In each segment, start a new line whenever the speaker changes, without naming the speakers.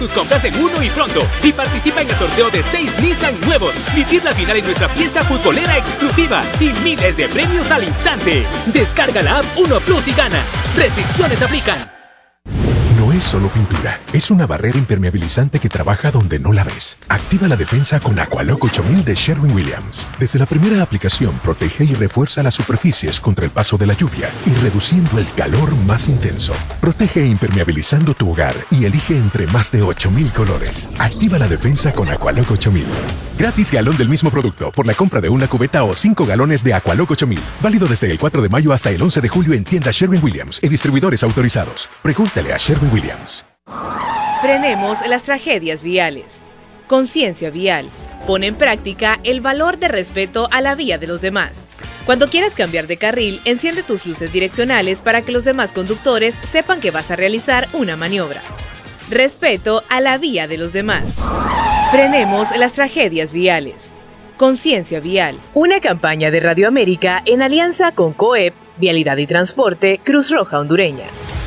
tus compras en Uno y Pronto y participa en el sorteo de 6 Nissan nuevos. Vivir la final en nuestra fiesta futbolera exclusiva y miles de premios al instante. Descarga la app Uno Plus y gana. Restricciones aplican.
No es solo pintura, es una barrera impermeabilizante que trabaja donde no la ves. Activa la defensa con Aqualock 8000 de Sherwin-Williams. Desde la primera aplicación protege y refuerza las superficies contra el paso de la lluvia y reduciendo el calor más intenso. Protege impermeabilizando tu hogar y elige entre más de 8000 colores. Activa la defensa con Aqualock 8000. Gratis galón del mismo producto por la compra de una cubeta o 5 galones de Aqualock 8000. Válido desde el 4 de mayo hasta el 11 de julio en tiendas Sherwin-Williams y distribuidores autorizados. Pregúntale a Sherwin-Williams.
Frenemos las tragedias viales. Conciencia vial. Pon en práctica el valor de respeto a la vía de los demás. Cuando quieras cambiar de carril, enciende tus luces direccionales para que los demás conductores sepan que vas a realizar una maniobra. Respeto a la vía de los demás. Frenemos las tragedias viales. Conciencia vial. Una campaña de Radio América en alianza con COEP, Vialidad y Transporte, Cruz Roja Hondureña.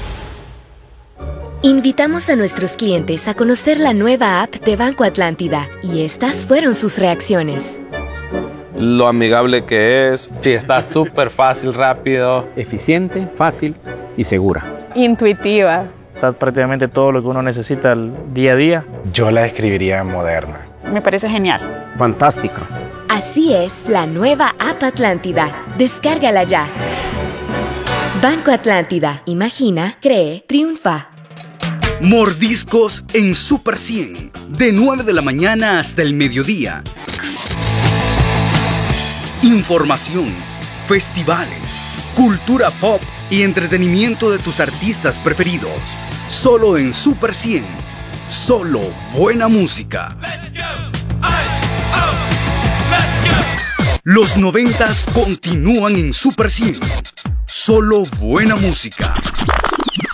Invitamos a nuestros clientes a conocer la nueva app de Banco Atlántida y estas fueron sus reacciones.
Lo amigable que es.
Sí, está súper fácil, rápido, eficiente, fácil y segura.
Intuitiva.
Está prácticamente todo lo que uno necesita el día a día.
Yo la describiría moderna.
Me parece genial.
Fantástico.
Así es la nueva app Atlántida. Descárgala ya. Banco Atlántida. Imagina, cree, triunfa.
Mordiscos en Super 100, de 9 de la mañana hasta el mediodía. Información, festivales, cultura pop y entretenimiento de tus artistas preferidos. Solo en Super 100. Solo buena música. Los 90s continúan en Super 100. Solo buena música.